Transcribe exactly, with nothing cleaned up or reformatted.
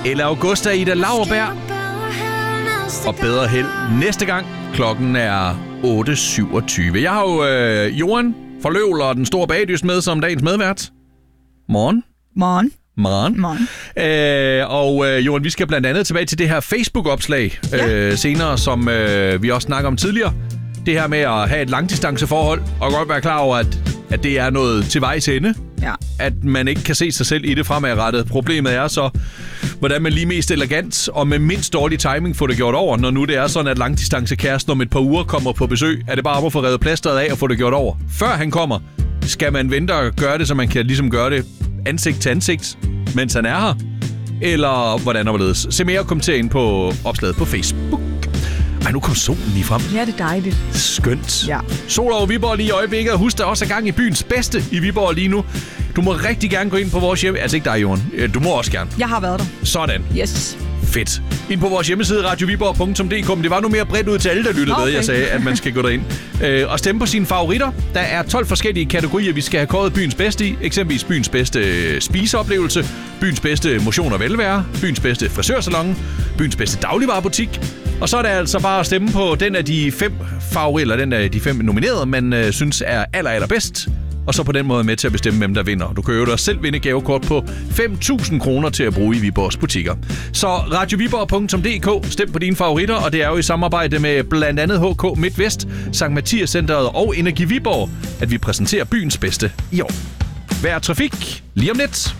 eller Augusta Ida Lauerberg. Og bedre held næste gang. Klokken er otte syvogtyve. Jeg har jo øh, Johan fra Løvl og den store bagdyst med som dagens medvært. Morgen. Morgen. Morgen. Morgen. Øh, og øh, Johan, vi skal blandt andet tilbage til det her Facebook-opslag øh, ja. senere, som øh, vi også snakker om tidligere. Det her med at have et langdistanceforhold, og godt være klar over, at, at det er noget til vejs ende. Ja. At man ikke kan se sig selv i det fremadrettet. Problemet er så, hvordan man lige mest elegant og med mindst dårlig timing får det gjort over, når nu det er sådan, at langdistancekæresten om et par uger kommer på besøg. Er det bare om at få revet plasteret af og få det gjort over? Før han kommer, skal man vente og gøre det, så man kan ligesom gøre det ansigt til ansigt, mens han er her? Eller hvordan overledes? Se mere og kommenter ind på opslaget på Facebook. Ej, nu kom solen lige frem. Ja, det er dejligt. Skønt. Ja. Sol over Viborg lige i øjeblikket, og husk, der også er gang i byens bedste i Viborg lige nu. Du må rigtig gerne gå ind på vores hjemme... Altså ikke dig, Johan. Du må også gerne. Jeg har været der. Sådan. Yes. Fedt. Ind på vores hjemmeside, radio viborg punktum d k. Men det var nu mere bredt ud til alle, der lyttede okay. med. Jeg sagde, at man skal gå derind øh, og stemme på sine favoritter. Der er tolv forskellige kategorier, vi skal have kåret byens bedste i. Eksempelvis byens bedste spiseoplevelse, byens bedste motion og velvære, byens bedste frisørsalon, byens bedste dagligvarebutik. Og så er det altså bare at stemme på den af de fem favoritter, den af de fem nominerede, man øh, synes er aller, aller bedst. Og så på den måde med til at bestemme, hvem der vinder. Du kan jo da selv vinde gavekort på fem tusind kroner til at bruge i Viborgs butikker. Så radio viborg punktum d k, stem på dine favoritter, og det er jo i samarbejde med blandt andet H K MidtVest, Sankt Mathias Centeret og Energi Viborg, at vi præsenterer byens bedste i år. Vejr trafik lige om lidt.